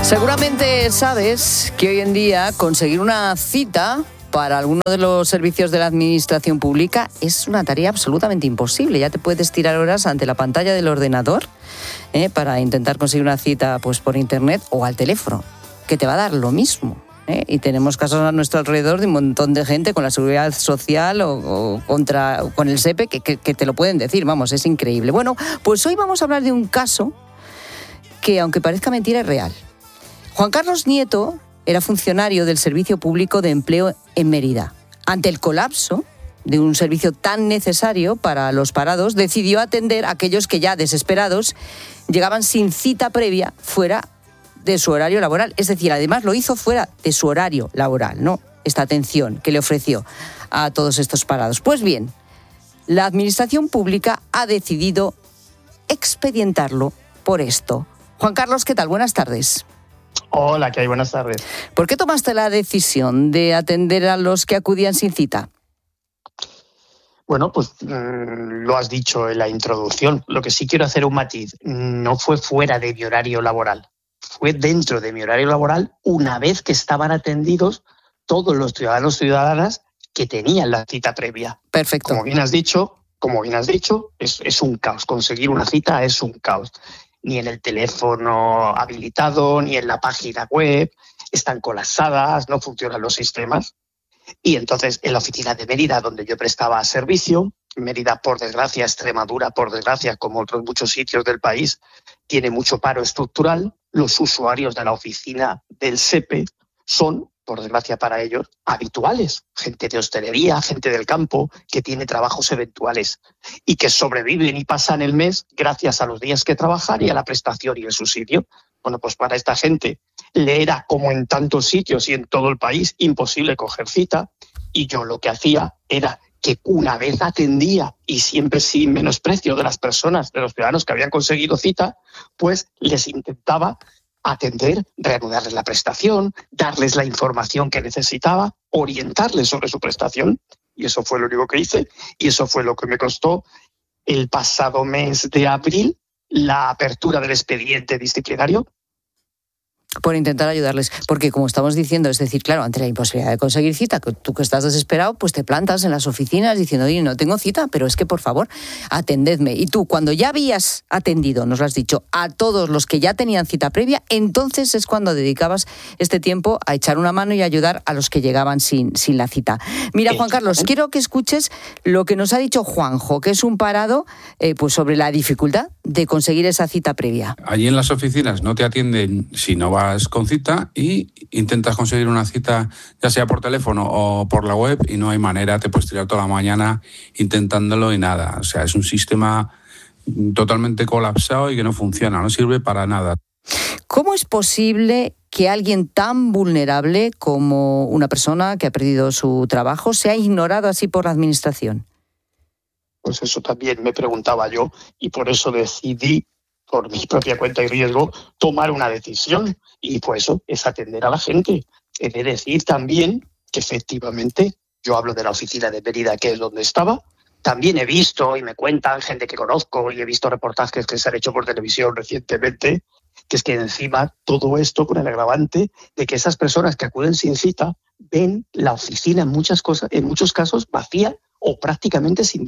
Seguramente sabes que hoy en día conseguir una cita para alguno de los servicios de la administración pública es una tarea absolutamente imposible. Ya te puedes tirar horas ante la pantalla del ordenador para intentar conseguir una cita pues por internet o al teléfono, que te va a dar lo mismo. Y tenemos casos a nuestro alrededor de un montón de gente con la seguridad social o con el SEPE que te lo pueden decir. Vamos, es increíble. Bueno, pues hoy vamos a hablar de un caso que, aunque parezca mentira, es real. Juan Carlos Nieto era funcionario del Servicio Público de Empleo en Mérida. Ante el colapso de un servicio tan necesario para los parados, decidió atender a aquellos que ya desesperados llegaban sin cita previa fuera de su horario laboral. Es decir, además lo hizo fuera de su horario laboral, ¿no? Esta atención que le ofreció a todos estos parados. Pues bien, la Administración Pública ha decidido expedientarlo por esto. Juan Carlos, ¿qué tal? Buenas tardes. Hola, ¿qué hay? Buenas tardes. ¿Por qué tomaste la decisión de atender a los que acudían sin cita? Bueno, pues lo has dicho en la introducción. Lo que sí quiero hacer un matiz. No fue fuera de mi horario laboral. Fue dentro de mi horario laboral una vez que estaban atendidos todos los ciudadanos y ciudadanas que tenían la cita previa. Perfecto. Como bien has dicho, es un caos. Conseguir una cita es un caos. Ni en el teléfono habilitado, ni en la página web, están colapsadas, no funcionan los sistemas. Y entonces, en la oficina de Mérida, donde yo prestaba servicio, Mérida, por desgracia, Extremadura, por desgracia, como otros muchos sitios del país, tiene mucho paro estructural. Los usuarios de la oficina del SEPE son, por desgracia para ellos, habituales. Gente de hostelería, gente del campo, que tiene trabajos eventuales y que sobreviven y pasan el mes gracias a los días que trabajan y a la prestación y el subsidio. Bueno, pues para esta gente le era, como en tantos sitios y en todo el país, imposible coger cita, y yo lo que hacía era que una vez atendía, y siempre sin menosprecio de las personas, de los ciudadanos que habían conseguido cita, pues les intentaba atender, reanudarles la prestación, darles la información que necesitaba, orientarles sobre su prestación, y eso fue lo único que hice, y eso fue lo que me costó el pasado mes de abril la apertura del expediente disciplinario. Por intentar ayudarles, porque como estamos diciendo, es decir, claro, ante la imposibilidad de conseguir cita, tú que estás desesperado, pues te plantas en las oficinas diciendo, oye, no tengo cita, pero es que por favor, atendedme. Y tú, cuando ya habías atendido, nos lo has dicho, a todos los que ya tenían cita previa, entonces es cuando dedicabas este tiempo a echar una mano y ayudar a los que llegaban sin la cita. Mira, Juan Carlos, quiero que escuches lo que nos ha dicho Juanjo, que es un parado pues sobre la dificultad de conseguir esa cita previa. Allí en las oficinas no te atienden si no vas con cita y intentas conseguir una cita ya sea por teléfono o por la web y no hay manera, te puedes tirar toda la mañana intentándolo y nada. O sea, es un sistema totalmente colapsado y que no funciona, no sirve para nada. ¿Cómo es posible que alguien tan vulnerable como una persona que ha perdido su trabajo sea ignorado así por la administración? Pues eso también me preguntaba yo, y por eso decidí, por mi propia cuenta y riesgo, tomar una decisión. Y pues eso es atender a la gente. He de decir también que efectivamente, yo hablo de la oficina de Mérida, que es donde estaba. También he visto, y me cuentan gente que conozco, y he visto reportajes que se han hecho por televisión recientemente, que es que encima todo esto con el agravante de que esas personas que acuden sin cita ven la oficina en muchos casos vacía o prácticamente sin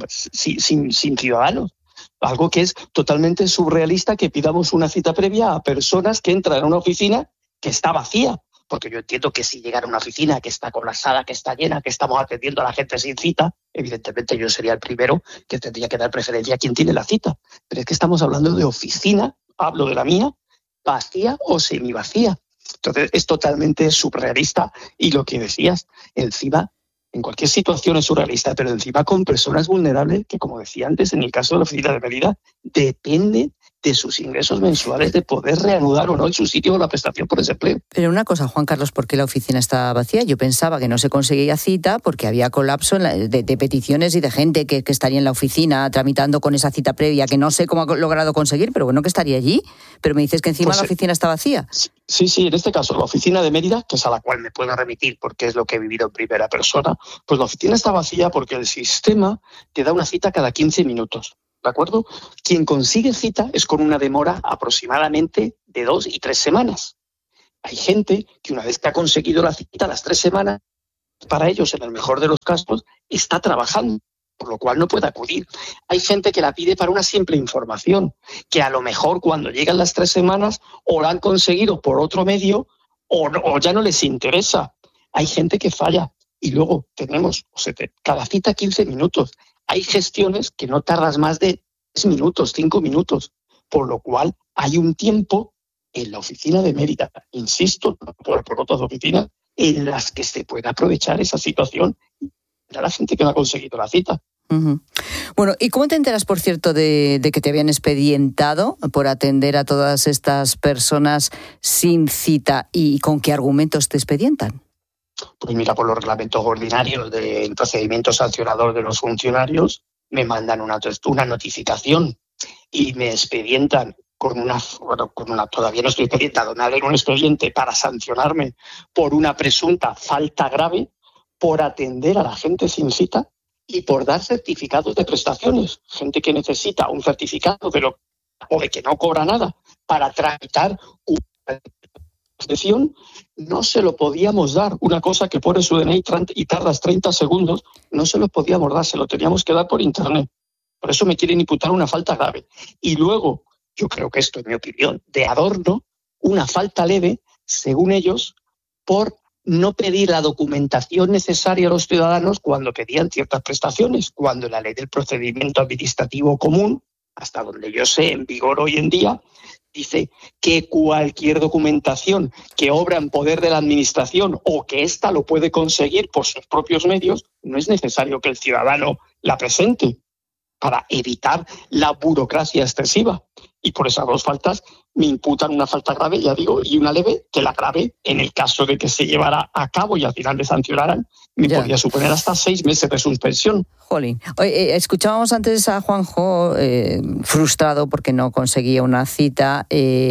ciudadanos. Algo que es totalmente surrealista, que pidamos una cita previa a personas que entran a una oficina que está vacía. Porque yo entiendo que si llegara a una oficina que está colapsada, que está llena, que estamos atendiendo a la gente sin cita, evidentemente yo sería el primero que tendría que dar preferencia a quien tiene la cita. Pero es que estamos hablando de oficina, hablo de la mía, vacía o semivacía. Entonces es totalmente surrealista, y lo que decías, encima, en cualquier situación es surrealista, pero encima con personas vulnerables que, como decía antes, en el caso de la oficina de Mérida, dependen de sus ingresos mensuales de poder reanudar o no el subsidio o la prestación por desempleo. Pero una cosa, Juan Carlos, ¿por qué la oficina está vacía? Yo pensaba que no se conseguía cita porque había colapso de peticiones y de gente que estaría en la oficina tramitando con esa cita previa, que no sé cómo ha logrado conseguir, pero bueno, que estaría allí. Pero me dices que encima pues la oficina está vacía. Sí, en este caso la oficina de Mérida, que es a la cual me puedo remitir porque es lo que he vivido en primera persona, pues la oficina está vacía porque el sistema te da una cita cada 15 minutos. ¿De acuerdo? Quien consigue cita es con una demora aproximadamente de 2 y 3 semanas. Hay gente que una vez que ha conseguido la cita, a las 3 semanas, para ellos, en el mejor de los casos, está trabajando, por lo cual no puede acudir. Hay gente que la pide para una simple información, que a lo mejor cuando llegan las 3 semanas o la han conseguido por otro medio o ya no les interesa. Hay gente que falla y luego tenemos cada cita 15 minutos. Hay gestiones que no tardas más de 3 minutos, 5 minutos, por lo cual hay un tiempo en la oficina de Mérida, insisto, por otras oficinas, en las que se puede aprovechar esa situación a la gente que no ha conseguido la cita. Uh-huh. Bueno, ¿y cómo te enteras, por cierto, de que te habían expedientado por atender a todas estas personas sin cita y con qué argumentos te expedientan? Pues mira, por los reglamentos ordinarios del procedimiento sancionador de los funcionarios, me mandan una notificación y me expedientan todavía no estoy expedientado, me abren un expediente para sancionarme por una presunta falta grave, por atender a la gente sin cita y por dar certificados de prestaciones. Gente que necesita un certificado o de que no cobra nada para tramitar una prestación, no se lo podíamos dar. Una cosa que pone su DNI y tardas 30 segundos, no se lo podíamos dar, se lo teníamos que dar por internet. Por eso me quieren imputar una falta grave. Y luego, yo creo que esto, en mi opinión, de adorno, una falta leve, según ellos, por no pedir la documentación necesaria a los ciudadanos cuando pedían ciertas prestaciones, cuando la ley del procedimiento administrativo común, hasta donde yo sé, en vigor hoy en día, dice que cualquier documentación que obra en poder de la administración o que ésta lo puede conseguir por sus propios medios, no es necesario que el ciudadano la presente para evitar la burocracia excesiva. Y por esas dos faltas me imputan una falta grave, ya digo, y una leve, que la grave, en el caso de que se llevara a cabo y al final me sancionaran, me podría suponer hasta 6 meses de suspensión. Jolín. Oye, escuchábamos antes a Juanjo frustrado porque no conseguía una cita.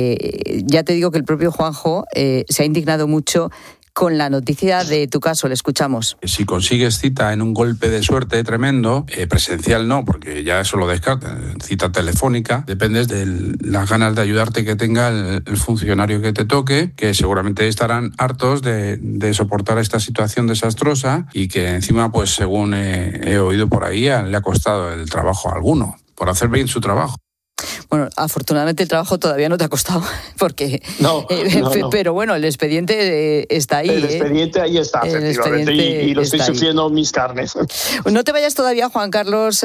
Ya te digo que el propio Juanjo se ha indignado mucho con la noticia de tu caso. Le escuchamos. Si consigues cita en un golpe de suerte tremendo, presencial no, porque ya eso lo descartan, cita telefónica, dependes de las ganas de ayudarte que tenga el funcionario que te toque, que seguramente estarán hartos de soportar esta situación desastrosa y que encima, pues según he oído por ahí, le ha costado el trabajo a alguno, por hacer bien su trabajo. Bueno, afortunadamente el trabajo todavía no te ha costado, porque no. Pero bueno, el expediente está ahí. El expediente ahí está, efectivamente, y lo estoy sufriendo en mis carnes. No te vayas todavía, Juan Carlos,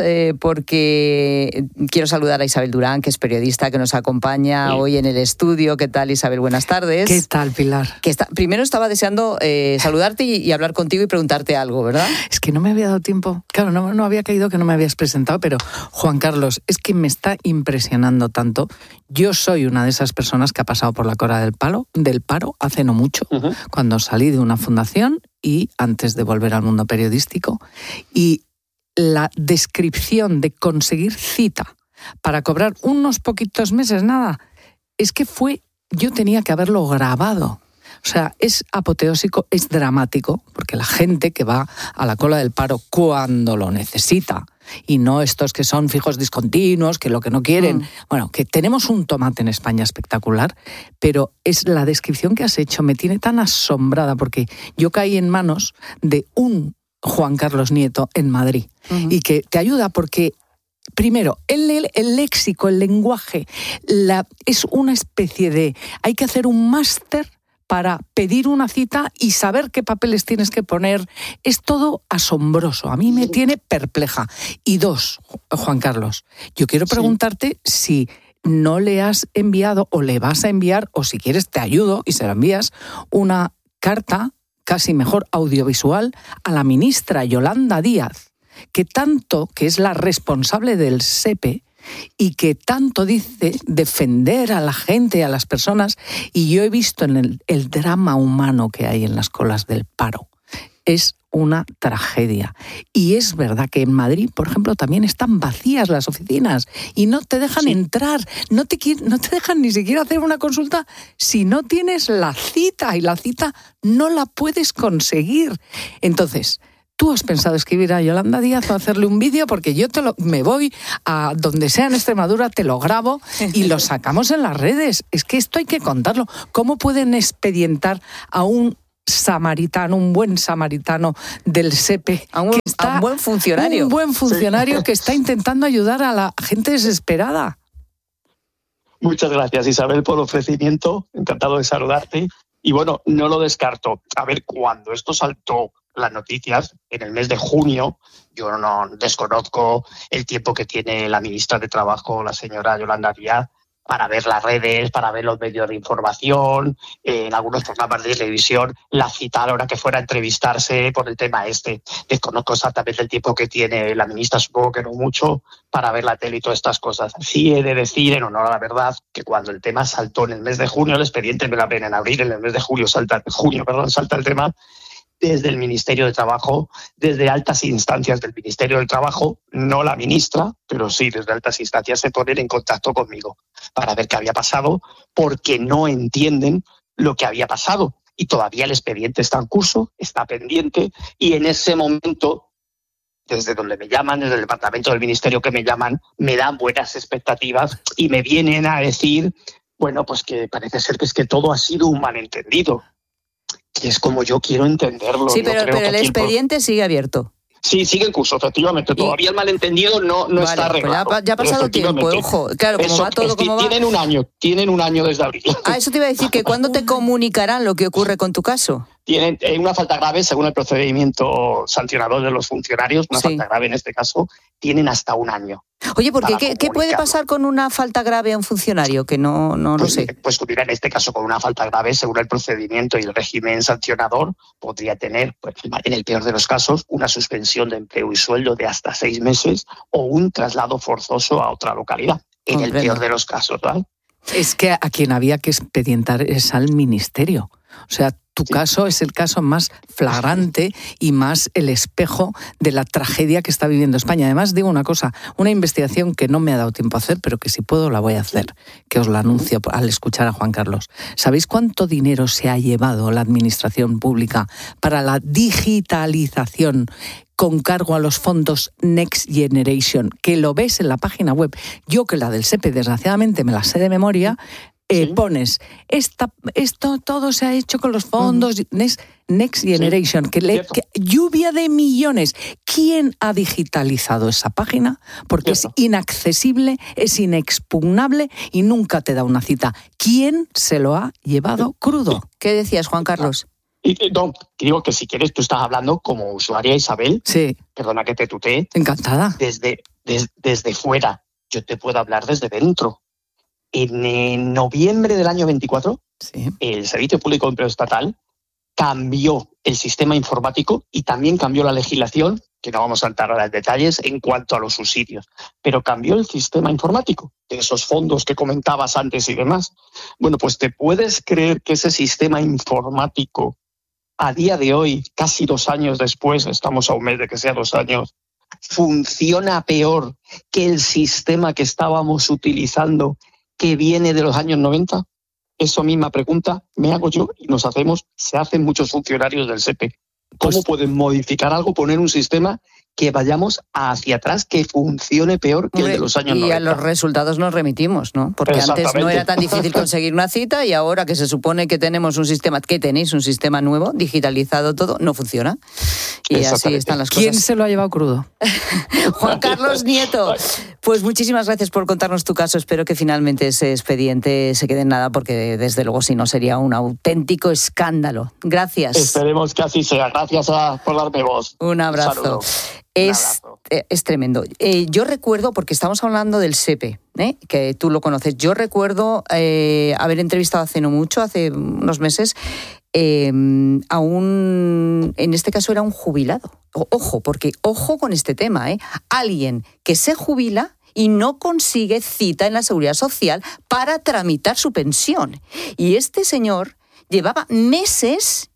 porque quiero saludar a Isabel Durán, que es periodista, que nos acompaña hoy en el estudio. ¿Qué tal, Isabel? Buenas tardes. ¿Qué tal, Pilar? Primero estaba deseando saludarte y hablar contigo y preguntarte algo, ¿verdad? Es que no me había dado tiempo. Claro, no había caído que no me habías presentado, pero Juan Carlos, es que me está impresionando tanto. Yo soy una de esas personas que ha pasado por la cola del paro hace no mucho, cuando salí de una fundación y antes de volver al mundo periodístico, y la descripción de conseguir cita para cobrar unos poquitos meses, nada, es que yo tenía que haberlo grabado. O sea, es apoteósico, es dramático, porque la gente que va a la cola del paro cuando lo necesita, y no estos que son fijos discontinuos, que lo que no quieren. Bueno, que tenemos un tomate en España espectacular, pero es la descripción que has hecho, me tiene tan asombrada, porque yo caí en manos de un Juan Carlos Nieto en Madrid, y que te ayuda porque... Primero, el léxico, el lenguaje, es una especie de... Hay que hacer un máster para pedir una cita y saber qué papeles tienes que poner. Es todo asombroso. A mí me tiene perpleja. Y 2, Juan Carlos, yo quiero preguntarte si no le has enviado o le vas a enviar, o si quieres te ayudo y se la envías, una carta, casi mejor audiovisual, a la ministra Yolanda Díaz, que es la responsable del SEPE, y que tanto dice defender a la gente, a las personas, y yo he visto en el drama humano que hay en las colas del paro. Es una tragedia. Y es verdad que en Madrid, por ejemplo, también están vacías las oficinas y no te dejan entrar, no te dejan ni siquiera hacer una consulta si no tienes la cita, y la cita no la puedes conseguir. Entonces, ¿Tú has pensado escribir a Yolanda Díaz o hacerle un vídeo? Porque yo me voy a donde sea en Extremadura, te lo grabo y lo sacamos en las redes. Es que esto hay que contarlo. ¿Cómo pueden expedientar a un samaritano, un buen samaritano del SEPE, a un buen funcionario? Un buen funcionario que está intentando ayudar a la gente desesperada. Muchas gracias, Isabel, por el ofrecimiento. Encantado de saludarte. Y bueno, no lo descarto. A ver, cuando esto saltó las noticias en el mes de junio, yo no desconozco el tiempo que tiene la ministra de Trabajo, la señora Yolanda Díaz, para ver las redes, para ver los medios de información, en algunos programas de televisión, la citaron a que fuera a entrevistarse por el tema este. Desconozco exactamente el tiempo que tiene la ministra, supongo que no mucho, para ver la tele y todas estas cosas. Sí he de decir, en honor a la verdad, que cuando el tema saltó en el mes de junio, el expediente me la ven en abril, en el mes de julio salta el tema, desde el Ministerio de Trabajo, desde altas instancias del Ministerio del Trabajo, no la ministra, pero sí desde altas instancias se ponen en contacto conmigo para ver qué había pasado, porque no entienden lo que había pasado. Y todavía el expediente está en curso, está pendiente, y en ese momento, desde donde me llaman, desde el departamento del Ministerio que me llaman, me dan buenas expectativas y me vienen a decir, bueno, pues que parece ser que es que todo ha sido un malentendido. Que es como yo quiero entenderlo. Sí, pero el expediente sigue abierto. Sí, sigue en curso, efectivamente. Todavía el malentendido no vale, está arreglado. Pues ya ha pasado tiempo, ojo. Claro, como va todo como va. Tienen un año desde abril. Eso te iba a decir, que ¿cuándo te comunicarán lo que ocurre con tu caso? Tienen una falta grave, según el procedimiento sancionador de los funcionarios, falta grave en este caso, tienen hasta un año. Oye, porque ¿qué puede pasar con una falta grave a un funcionario? Que no lo sé. Pues tuviera en este caso con una falta grave, según el procedimiento y el régimen sancionador, podría tener, pues, en el peor de los casos, una suspensión de empleo y sueldo de hasta 6 meses o un traslado forzoso a otra localidad. En el peor de los casos, ¿vale? Es que a quien había que expedientar es al ministerio. O sea, tu caso es el caso más flagrante y más el espejo de la tragedia que está viviendo España. Además, digo una cosa, una investigación que no me ha dado tiempo a hacer, pero que si puedo la voy a hacer, que os la anuncio al escuchar a Juan Carlos. ¿Sabéis cuánto dinero se ha llevado la administración pública para la digitalización con cargo a los fondos Next Generation? Que lo ves en la página web. Yo, que la del SEPE, desgraciadamente, me la sé de memoria. Pones, esto todo se ha hecho con los fondos Next Generation, lluvia de millones. ¿Quién ha digitalizado esa página? Porque es inaccesible, es inexpugnable y nunca te da una cita. ¿Quién se lo ha llevado crudo? ¿Qué decías, Juan Carlos? No, digo que si quieres, tú estás hablando como usuaria, Isabel. Sí. Perdona que te tutee. Encantada. Desde fuera. Yo te puedo hablar desde dentro. En noviembre del año 24, el Servicio Público de Empleo Estatal cambió el sistema informático y también cambió la legislación, que no vamos a entrar ahora en detalles, en cuanto a los subsidios. Pero cambió el sistema informático, de esos fondos que comentabas antes y demás. Bueno, pues ¿te puedes creer que ese sistema informático, a día de hoy, casi 2 años después, estamos a un mes de que sea 2 años, funciona peor que el sistema que estábamos utilizando, que viene de los años 90? Esa misma pregunta me hago yo y se hacen muchos funcionarios del SEPE. ¿Cómo pueden modificar algo, poner un sistema que vayamos hacia atrás, que funcione peor que el de los años 90? Y a los resultados nos remitimos, ¿no? Porque antes no era tan difícil conseguir una cita y ahora que se supone que tenemos tenéis un sistema nuevo, digitalizado todo, no funciona. Y así están las cosas. ¿Quién se lo ha llevado crudo? Juan Carlos Nieto. Pues muchísimas gracias por contarnos tu caso. Espero que finalmente ese expediente se quede en nada, porque desde luego si no sería un auténtico escándalo. Gracias. Esperemos que así sea. Gracias por darme voz. Un abrazo. Es tremendo. Yo recuerdo, porque estamos hablando del SEPE, que tú lo conoces, yo recuerdo haber entrevistado hace unos meses, en este caso era un jubilado. Ojo con este tema, alguien que se jubila y no consigue cita en la Seguridad Social para tramitar su pensión. Y este señor llevaba meses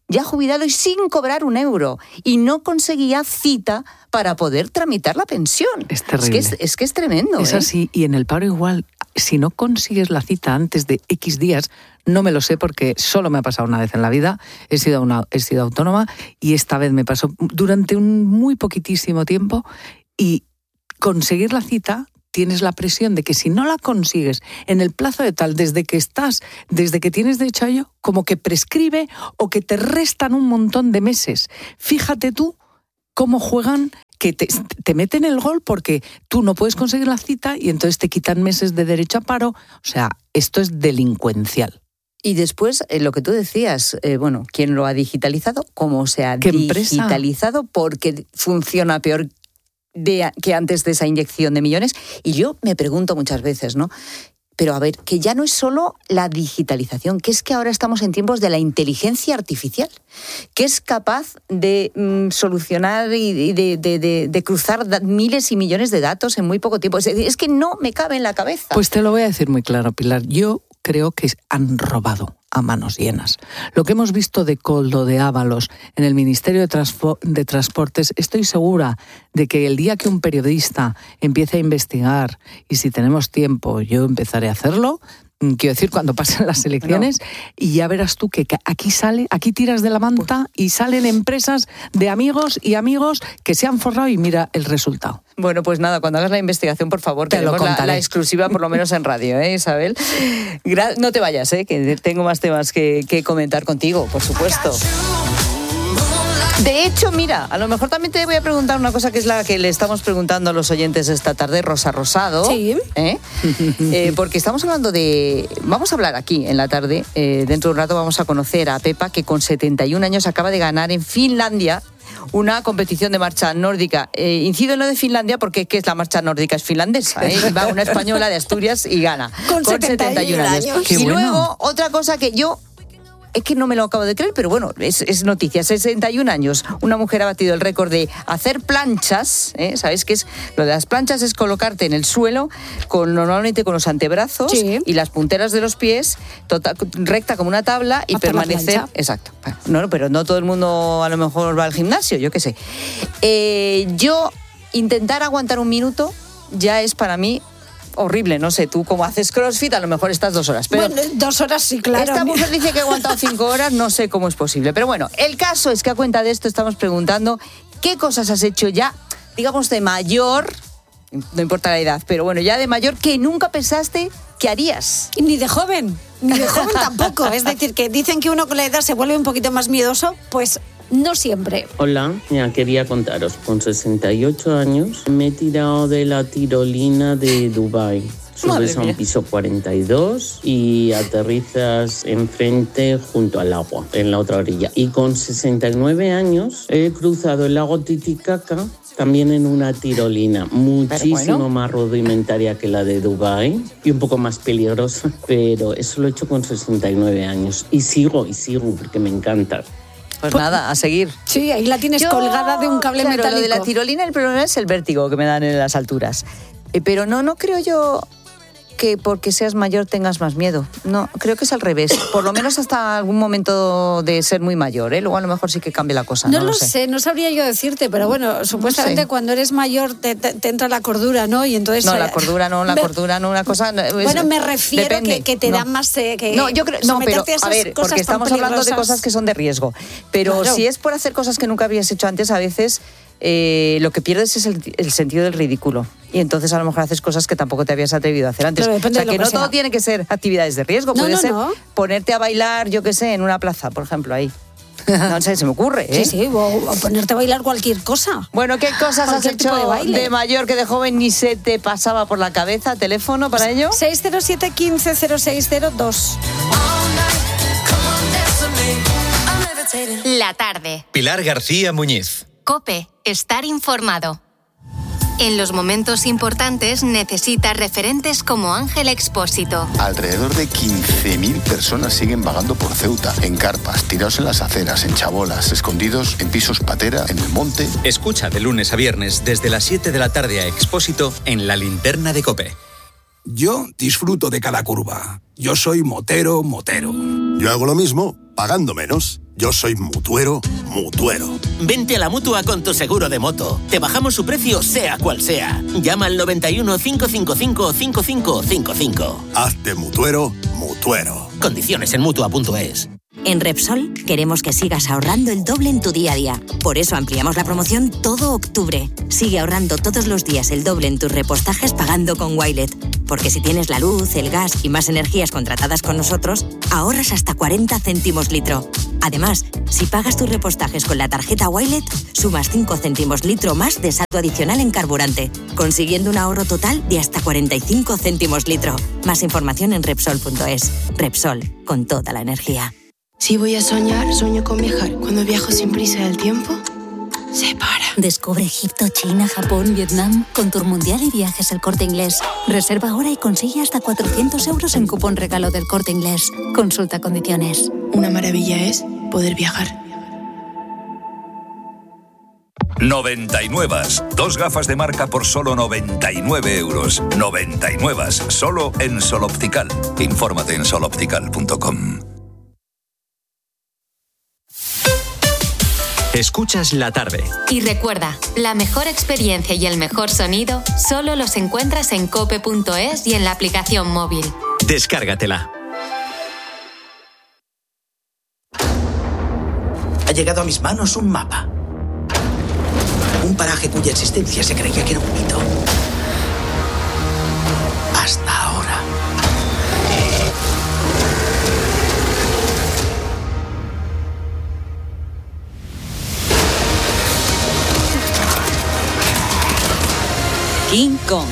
ya jubilado y sin cobrar un euro, y no conseguía cita para poder tramitar la pensión. Es terrible. Es que es tremendo. Es así, y en el paro igual, si no consigues la cita antes de X días, no me lo sé porque solo me ha pasado una vez en la vida, he sido autónoma y esta vez me pasó durante un muy poquitísimo tiempo, y conseguir la cita, tienes la presión de que si no la consigues en el plazo de tal, desde que tienes derecho a ello, como que prescribe o que te restan un montón de meses. Fíjate tú cómo juegan, que te meten el gol porque tú no puedes conseguir la cita y entonces te quitan meses de derecho a paro. O sea, esto es delincuencial. Y después, lo que tú decías, ¿quién lo ha digitalizado? ¿Cómo se ha digitalizado? Porque funciona peor que antes de esa inyección de millones. Y yo me pregunto muchas veces, ¿no? Pero a ver, que ya no es solo la digitalización, que es que ahora estamos en tiempos de la inteligencia artificial, que es capaz de solucionar y de cruzar miles y millones de datos en muy poco tiempo. Es que no me cabe en la cabeza. Pues te lo voy a decir muy claro, Pilar. Yo creo que han robado a manos llenas. Lo que hemos visto de Koldo, de Ábalos, en el Ministerio de Transportes, estoy segura de que el día que un periodista empiece a investigar, y si tenemos tiempo yo empezaré a hacerlo, quiero decir, cuando pasen las elecciones, y ya verás tú que aquí tiras de la manta y salen empresas de amigos y amigos que se han forrado y mira el resultado. Bueno, pues nada, cuando hagas la investigación, por favor, tenemos la exclusiva, por lo menos en radio, Isabel. No te vayas, que tengo más temas que comentar contigo, por supuesto. De hecho, mira, a lo mejor también te voy a preguntar una cosa que es la que le estamos preguntando a los oyentes esta tarde, Rosa Rosado. Sí. Porque estamos hablando vamos a hablar aquí en la tarde, dentro de un rato vamos a conocer a Pepa, que con 71 años acaba de ganar en Finlandia una competición de marcha nórdica. Incido en lo de Finlandia porque ¿qué es la marcha nórdica? Es finlandesa, Va una española de Asturias y gana. Con 71 años. Y luego, otra cosa que yo... Es que no me lo acabo de creer, pero bueno, es noticia. 61 años, una mujer ha batido el récord de hacer planchas, ¿sabéis qué es? Lo de las planchas es colocarte en el suelo, normalmente con los antebrazos y las punteras de los pies, recta como una tabla y hacer permanecer... Exacto. No, pero no todo el mundo a lo mejor va al gimnasio, yo qué sé. Yo intentar aguantar un minuto ya es para mí... horrible, no sé, tú como haces CrossFit, a lo mejor estás 2 horas. Pero bueno, 2 horas sí, claro. Esta mujer dice que ha aguantado 5 horas, no sé cómo es posible. Pero bueno, el caso es que a cuenta de esto estamos preguntando qué cosas has hecho ya, digamos, de mayor, no importa la edad, pero bueno, ya de mayor, que nunca pensaste que harías. Ni de joven tampoco. Es decir, que dicen que uno con la edad se vuelve un poquito más miedoso, pues... no siempre. Hola, ya quería contaros, con 68 años me he tirado de la tirolina de Dubái. Subes a un piso 42 y aterrizas enfrente junto al agua, en la otra orilla. Y con 69 años he cruzado el lago Titicaca también en una tirolina, muchísimo más rudimentaria que la de Dubái y un poco más peligrosa, pero eso lo he hecho con 69 años y sigo porque me encanta. Pues nada, a seguir. Sí, ahí la tienes colgada de un cable metálico. Lo de la tirolina, el problema es el vértigo que me dan en las alturas. Pero no creo yo que porque seas mayor tengas más miedo. No, creo que es al revés. Por lo menos hasta algún momento de ser muy mayor, Luego a lo mejor sí que cambia la cosa. No lo sé, no sabría yo decirte, pero bueno, supuestamente cuando eres mayor te entra la cordura, ¿no? Y entonces... No, la cordura no, una cosa... Bueno, me refiero que te dan más... No, yo creo... No, pero a ver, porque estamos hablando de cosas que son de riesgo. Pero claro, si es por hacer cosas que nunca habías hecho antes, a veces... lo que pierdes es el sentido del ridículo y entonces a lo mejor haces cosas que tampoco te habías atrevido a hacer antes. O sea, que no todo tiene que ser actividades de riesgo, puede ser ponerte a bailar, yo qué sé, en una plaza, por ejemplo, ahí. No sé, se me ocurre, Sí, o ponerte a bailar cualquier cosa. Bueno, ¿qué cosas has hecho de mayor que de joven ni se te pasaba por la cabeza? ¿Teléfono para ello? 607 15 0602. La tarde. Pilar García Muñiz. COPE. Estar informado. En los momentos importantes necesitas referentes como Ángel Expósito. Alrededor de 15.000 personas siguen vagando por Ceuta, en carpas, tirados en las aceras, en chabolas, escondidos en pisos patera, en el monte. Escucha de lunes a viernes desde las 7 de la tarde a Expósito en La Linterna de COPE. Yo disfruto de cada curva. Yo soy motero. Yo hago lo mismo, pagando menos. Yo soy mutuero. Vente a la Mutua con tu seguro de moto. Te bajamos su precio sea cual sea. Llama al 91 555 5555. Hazte mutuero. Condiciones en Mutua.es. En Repsol queremos que sigas ahorrando el doble en tu día a día. Por eso ampliamos la promoción todo octubre. Sigue ahorrando todos los días el doble en tus repostajes pagando con Wilet. Porque si tienes la luz, el gas y más energías contratadas con nosotros, ahorras hasta 40 céntimos litro. Además, si pagas tus repostajes con la tarjeta Wilet, sumas 5 céntimos litro más de saldo adicional en carburante, consiguiendo un ahorro total de hasta 45 céntimos litro. Más información en Repsol.es. Repsol, con toda la energía. Si voy a soñar, sueño con viajar. Cuando viajo sin prisa del tiempo, se para. Descubre Egipto, China, Japón, Vietnam con Tour Mundial y Viajes El Corte Inglés. Reserva ahora y consigue hasta 400 euros en cupón regalo del Corte Inglés. Consulta condiciones. Una maravilla es poder viajar. 99. 2 gafas de marca por solo 99 euros. 99. Solo en Sol Optical. Infórmate en soloptical.com. Escuchas la tarde. Y recuerda, la mejor experiencia y el mejor sonido solo los encuentras en cope.es y en la aplicación móvil. Descárgatela. Ha llegado a mis manos un mapa. Un paraje cuya existencia se creía que era un mito. Hasta ahora. King Kong.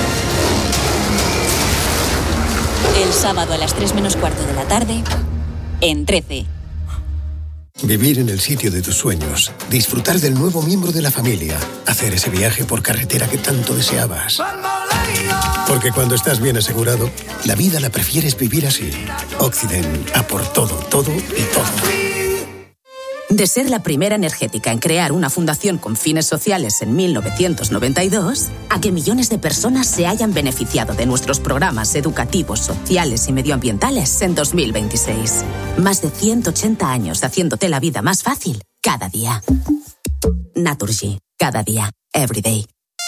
El sábado a las 3:15 de la tarde, en 13. Vivir en el sitio de tus sueños, disfrutar del nuevo miembro de la familia, hacer ese viaje por carretera que tanto deseabas. Porque cuando estás bien asegurado, la vida la prefieres vivir así. Occident, a por todo, todo y todo. De ser la primera energética en crear una fundación con fines sociales en 1992, a que millones de personas se hayan beneficiado de nuestros programas educativos, sociales y medioambientales en 2026. Más de 180 años haciéndote la vida más fácil cada día. Naturgy, cada día, every day.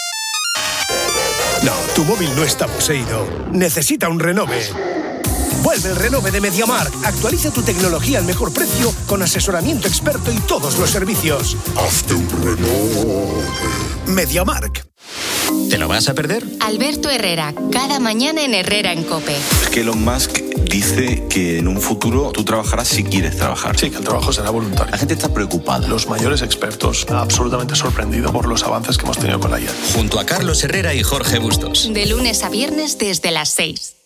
No, tu móvil no está poseído. Necesita un renove. Vuelve el renove de MediaMarkt. Actualiza tu tecnología al mejor precio con asesoramiento experto y todos los servicios. Hazte un renove. MediaMarkt. ¿Te lo vas a perder? Alberto Herrera, cada mañana en Herrera en COPE. Es que Elon Musk dice que en un futuro tú trabajarás si quieres trabajar. Sí, que el trabajo será voluntario. La gente está preocupada. Los mayores expertos, absolutamente sorprendido por los avances que hemos tenido con la IA. Junto a Carlos Herrera y Jorge Bustos. De lunes a viernes desde las 6.